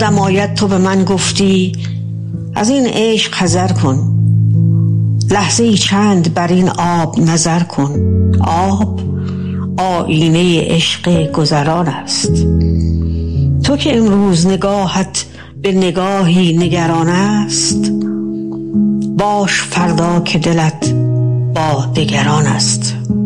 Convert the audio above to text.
دمایت تو به من گفتی از این عشق حذر کن، لحظه ای چند بر این آب نظر کن. آب آینه عشق گذران است، تو که امروز نگاهت به نگاهی نگران است، باش فردا که دلت با دگران است.